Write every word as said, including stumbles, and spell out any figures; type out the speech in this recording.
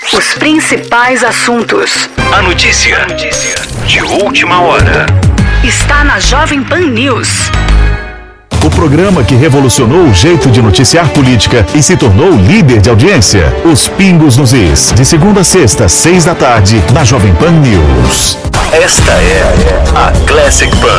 Os principais assuntos. A notícia, a notícia de última hora. Está na Jovem Pan News. O programa que revolucionou o jeito de noticiar política e se tornou líder de audiência. Os Pingos nos Is. De segunda a sexta, seis da tarde, na Jovem Pan News. Esta é a Classic Pan.